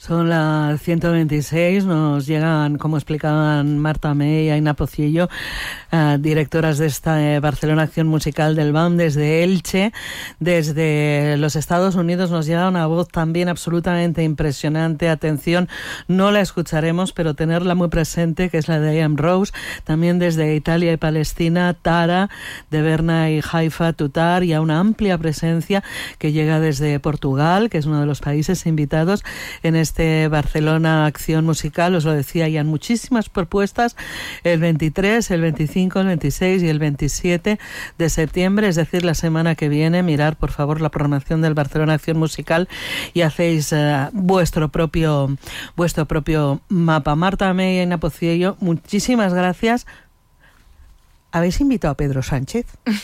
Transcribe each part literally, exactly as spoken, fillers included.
Son las ciento veintiséis, nos llegan, como explicaban Marta May y Aina Pociello, uh, directoras de esta eh, Barcelona Acción Musical del B A M desde Elche. Desde los Estados Unidos nos llega una voz también absolutamente impresionante. Atención, no la escucharemos, pero tenerla muy presente, que es la de I Am Rose. También desde Italia y Palestina, Tara, de Berna y Haifa, Tutar, y a una amplia presencia que llega desde Portugal, que es uno de los países invitados en este Este Barcelona Acción Musical. Os lo decía, hay muchísimas propuestas el veintitrés, el veinticinco, el veintiséis y el veintisiete de septiembre, es decir, la semana que viene. Mirar, por favor, la programación del Barcelona Acción Musical y hacéis uh, vuestro propio vuestro propio mapa. Marta May y Aina Pociello, muchísimas gracias. ¿Habéis invitado a Pedro Sánchez?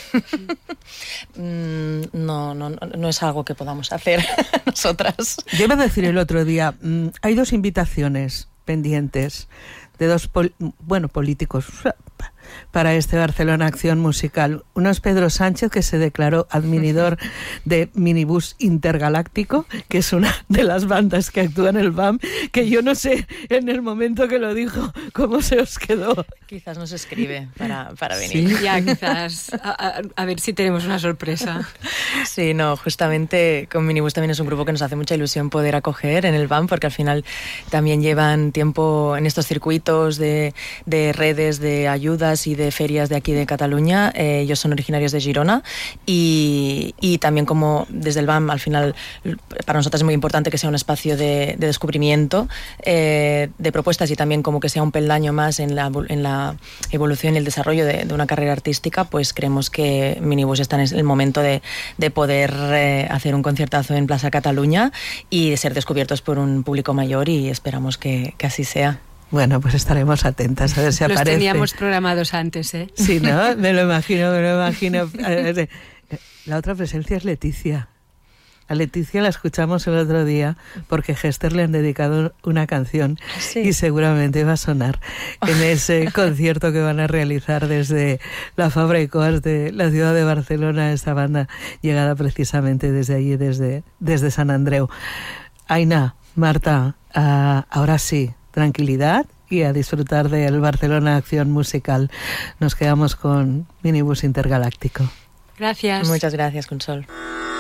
no, no, no es algo que podamos hacer nosotras. Yo iba a decir el otro día, hay dos invitaciones pendientes de dos, pol- bueno, políticos para este Barcelona Acción Musical. Uno es Pedro Sánchez, que se declaró admirador de Minibús Intergaláctico, que es una de las bandas que actúa en el B A M, que yo no sé en el momento que lo dijo cómo se os quedó. Quizás nos escribe para, para venir. Sí, ya quizás, a, a, a ver si tenemos una sorpresa. Sí, no, justamente con Minibús también es un grupo que nos hace mucha ilusión poder acoger en el B A M, porque al final también llevan tiempo en estos circuitos de, de redes de ayudas y de ferias de aquí de Cataluña. Eh, ellos son originarios de Girona y, y también, como desde el B A M, al final para nosotros es muy importante que sea un espacio de, de descubrimiento eh, de propuestas, y también como que sea un peldaño más en la, en la evolución y el desarrollo de, de una carrera artística. Pues creemos que Minibús está en el momento de, de poder eh, hacer un conciertazo en Plaza Cataluña y de ser descubiertos por un público mayor, y esperamos que, que así sea. Bueno, pues estaremos atentas a ver si Los aparece. Los teníamos programados antes, ¿eh? Sí, ¿no? Me lo imagino, me lo imagino. La otra presencia es Leticia. A Leticia la escuchamos el otro día porque Hester le han dedicado una canción, sí, y seguramente va a sonar en ese concierto que van a realizar desde la Fabra y Coas de la ciudad de Barcelona, esta banda llegada precisamente desde allí, desde, desde San Andreu. Aina, Marta, uh, ahora sí, tranquilidad y a disfrutar del Barcelona Acción Musical. Nos quedamos con Minibús Intergaláctico. Gracias. Muchas gracias, Consol.